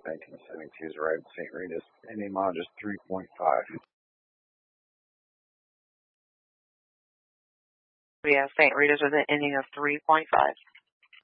1972 is right. St. Rita's ending mileage is 3.5. Yeah, St. Rita's with an ending of 3.5.